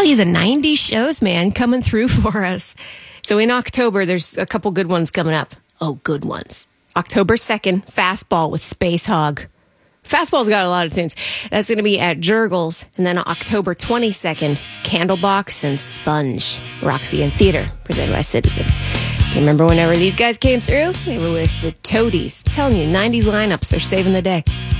tell you, the 90s shows, man, coming through for us. So in October, there's a couple good ones coming up. Oh, good ones. October 2nd, Fastball with Space Hog. Fastball's got a lot of tunes. That's going to be at Jurgles. And then October 22nd, Candlebox and Sponge, Roxy and Theater, presented by Citizens. Do you remember whenever these guys came through? They were with the Toadies. I'm telling you, 90s lineups are saving the day.